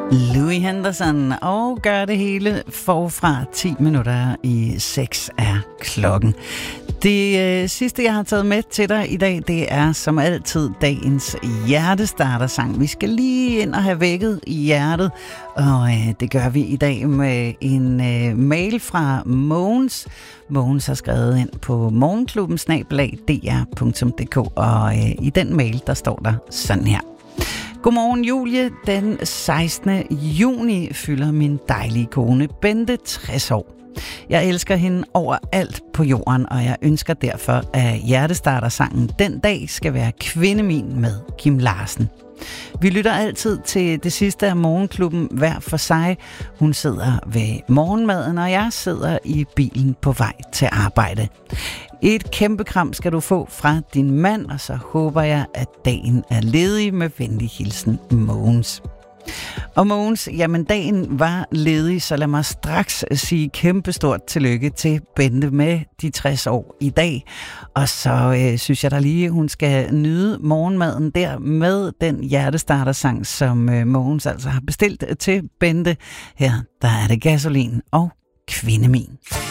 Louis Henderson og gør det hele forfra 10 minutter i 6 er klokken. Det sidste, jeg har taget med til dig i dag, det er som altid dagens hjertestartersang. Vi skal lige ind og have vækket i hjertet, og det gør vi i dag med en mail fra Mogens. Mogens har skrevet ind på morgenklubben@dr.dk, og i den mail, der står der sådan her. Godmorgen Julie. Den 16. juni fylder min dejlige kone Bente 60 år. Jeg elsker hende overalt på jorden, og jeg ønsker derfor, at hjertestartersangen Den dag skal være Kvindemin med Kim Larsen. Vi lytter altid til det sidste af morgenklubben hver for sig. Hun sidder ved morgenmaden, og jeg sidder i bilen på vej til arbejde. Et kæmpe kram skal du få fra din mand, og så håber jeg, at dagen er ledig. Med venlig hilsen, Mogens. Og Mogens, jamen dagen var ledig, så lad mig straks sige kæmpestort tillykke til Bente med de 60 år i dag. Og så synes jeg da lige, hun skal nyde morgenmaden der med den hjertestartersang, som Mogens altså har bestilt til Bente. Her, der er det Gasolin og Kvindemin.